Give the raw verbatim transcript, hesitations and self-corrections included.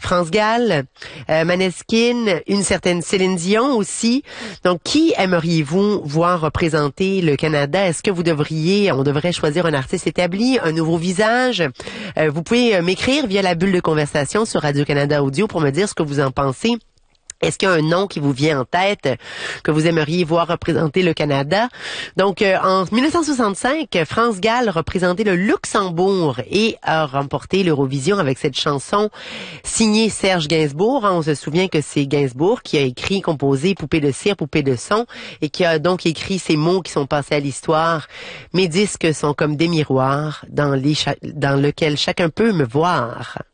France Gall, euh, Maneskin, une certaine Céline Dion aussi. Donc, qui aimeriez-vous voir représenter le Canada? Est-ce que vous devriez, on devrait choisir un artiste établi, un nouveau visage? Euh, vous pouvez m'écrire via la bulle de conversation sur Radio-Canada Audio pour me dire ce que vous en pensez. Est-ce qu'il y a un nom qui vous vient en tête que vous aimeriez voir représenter le Canada? Donc, euh, en dix-neuf cent soixante-cinq, France Gall représentait le Luxembourg et a remporté l'Eurovision avec cette chanson signée Serge Gainsbourg. On se souvient que c'est Gainsbourg qui a écrit, composé Poupée de cire, poupée de son et qui a donc écrit ces mots qui sont passés à l'histoire. Mes disques sont comme des miroirs dans, les cha- dans lesquels chacun peut me voir.